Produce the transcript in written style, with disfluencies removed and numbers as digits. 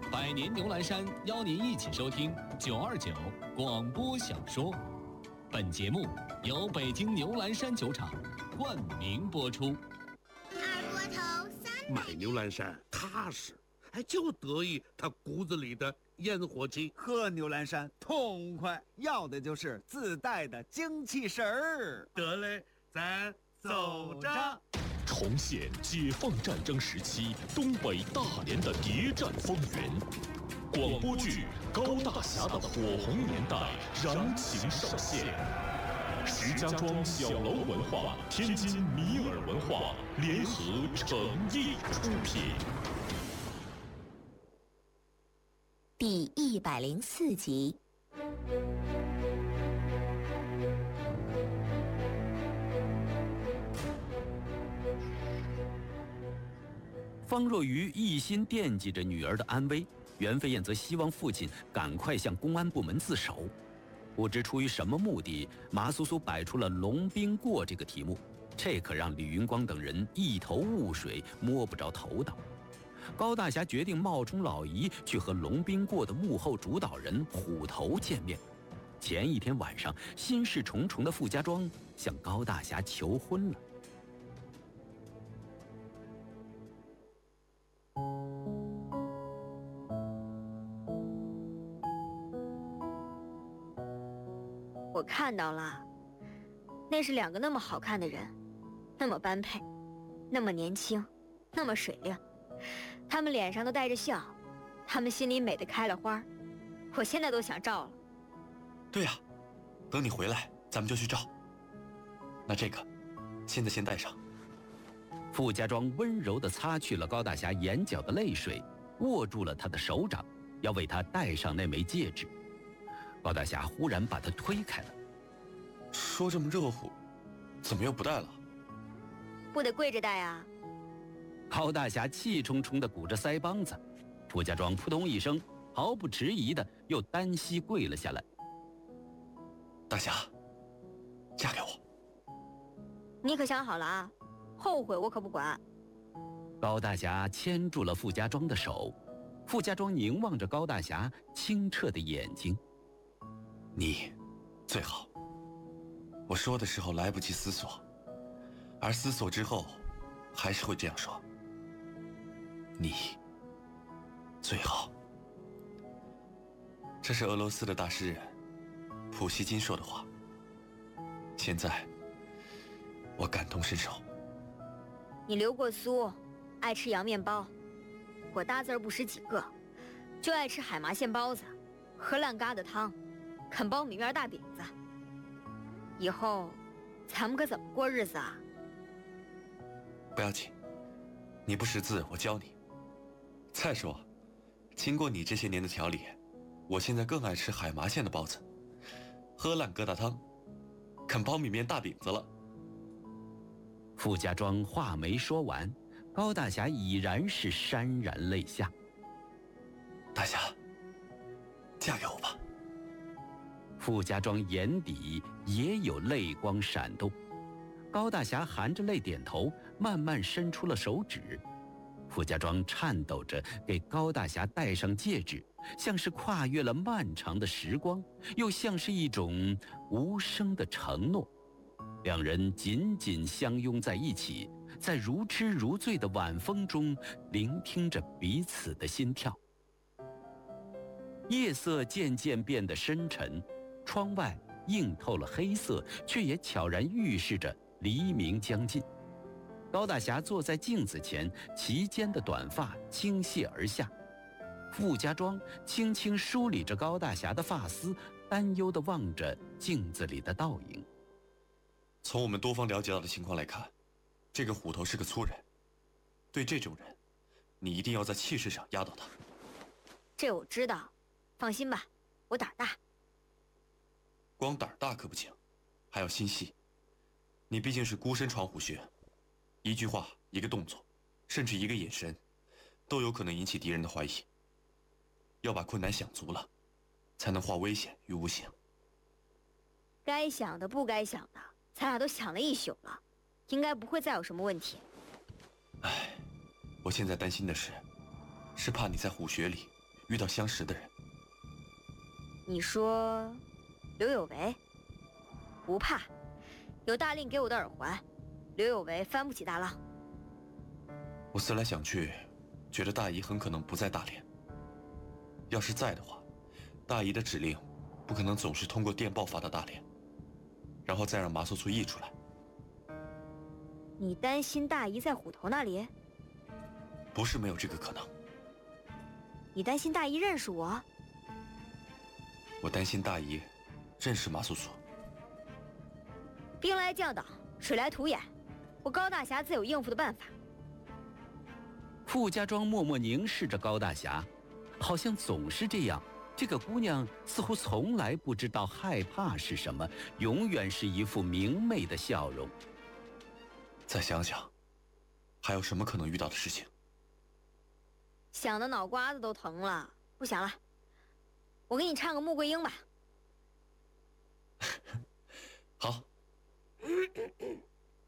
百年牛栏山邀您一起收听929广播小说。本节目由北京牛栏山酒厂冠名播出。 二锅头300。 买牛栏山踏实，就得意他骨子里的烟火气。 喝牛栏山痛快，要的就是自带的精气神儿。 得嘞，咱走着。 重现解放战争时期东北大连的谍战风云，广播剧《高大侠的火红年代》燃情上线。石家庄小楼文化、天津米尔文化联合诚意出品。 第104集。 方若愚一心惦记着女儿的安危，袁飞燕则希望父亲赶快向公安部门自首。不知出于什么目的，马苏苏摆出了龙兵过这个题目，这可让李云光等人一头雾水，摸不着头脑。高大侠决定冒充老姨去和龙兵过的幕后主导人虎头见面。前一天晚上，心事重重的傅家庄向高大侠求婚了。 我看到了，那是2个那么好看的人，那么般配，那么年轻，那么水灵，他们脸上都带着笑，他们心里美得开了花，我现在都想照了。 对呀，等你回来咱们就去照。那这个现在先戴上。 傅家庄温柔地擦去了高大侠眼角的泪水，握住了他的手掌，要为他戴上那枚戒指。高大侠忽然把他推开了。 说这么热乎，怎么又不戴了？ 不得跪着戴啊！ 高大侠气冲冲地鼓着腮帮子，傅家庄扑通一声，毫不迟疑地又单膝跪了下来。 大侠，嫁给我。 你可想好了啊？后悔我可不管。 高大侠牵住了傅家庄的手，傅家庄凝望着高大侠清澈的眼睛。 你最好。我说的时候来不及思索，而思索之后还是会这样说。你最好。这是俄罗斯的大诗人普希金说的话，现在我感同身受。 你留过苏，爱吃洋面包，我大字不识几个，就爱吃海麻馅包子，喝烂疙瘩汤，啃苞米面大饼子。以后咱们可怎么过日子啊？ 不要紧，你不识字我教你。再说经过你这些年的调理，我现在更爱吃海麻馅的包子，喝烂疙瘩汤，啃苞米面大饼子了。 傅家庄话没说完，高大侠已然是潸然泪下。 大侠，嫁给我吧。 傅家庄眼底也有泪光闪动，高大侠含着泪点头，慢慢伸出了手指。傅家庄颤抖着给高大侠戴上戒指，像是跨越了漫长的时光，又像是一种无声的承诺。两人紧紧相拥在一起，在如痴如醉的晚风中聆听着彼此的心跳。夜色渐渐变得深沉，窗外映透了黑色，却也悄然预示着黎明将近。高大侠坐在镜子前，齐肩的短发倾泻而下。傅家庄轻轻梳理着高大侠的发丝，担忧地望着镜子里的倒影。 从我们多方了解到的情况来看，这个虎头是个粗人。对这种人，你一定要在气势上压倒他。 这我知道，放心吧，我胆大。 光胆大可不行，还要心细。你毕竟是孤身闯虎穴，一句话、一个动作，甚至一个眼神，都有可能引起敌人的怀疑。要把困难想足了，才能化危险于无形。 该想的不该想的，咱俩都想了一宿了，应该不会再有什么问题。 唉，我现在担心的是怕你在虎穴里遇到相识的人。 你说，刘有为？不怕，有大令给我的耳环，刘有为翻不起大浪。 我思来想去，觉得大姨很可能不在大连。要是在的话，大姨的指令不可能总是通过电报发到大连，然后再让麻苏苏译出来。 你担心大姨在虎头那里？ 不是没有这个可能。 你担心大姨认识我？ 我担心大姨认识麻苏苏。 兵来将挡，水来土掩，我高大侠自有应付的办法。 傅家庄默默凝视着高大侠，好像总是这样。这个姑娘似乎从来不知道害怕是什么，永远是一副明媚的笑容。 再想想，还有什么可能遇到的事情？ 想的脑瓜子都疼了，不想了。我给你唱个穆桂英吧。 好。